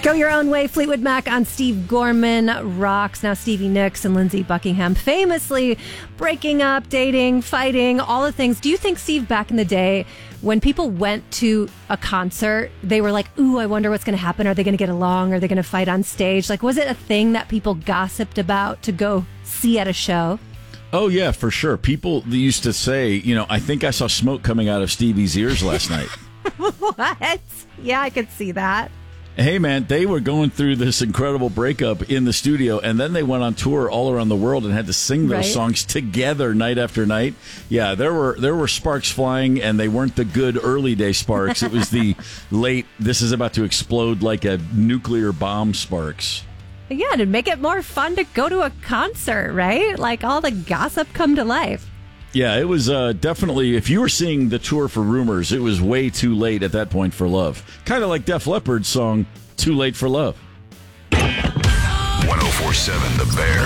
Go Your Own Way, Fleetwood Mac on Steve Gorman rocks. Now Stevie Nicks and Lindsey Buckingham famously breaking up, dating, fighting, all the things. Do you think, Steve, back in the day, when people went to a concert, they were like, ooh, I wonder what's going to happen. Are they going to get along? Are they going to fight on stage? Like, was it a thing that people gossiped about to go see at a show? Oh, yeah, for sure. People used to say, I think I saw smoke coming out of Stevie's ears last night. What? Yeah, I could see that. Hey, man, they were going through this incredible breakup in the studio, and then they went on tour all around the world and had to sing those songs together night after night. Yeah, there were sparks flying, and they weren't the good early day sparks. It was the late, this is about to explode like a nuclear bomb sparks. Yeah, to make it more fun to go to a concert, right? Like all the gossip come to life. Yeah, it was definitely, if you were seeing the tour for Rumors, it was way too late at that point for love. Kind of like Def Leppard's song, Too Late for Love. 104.7 The Bear.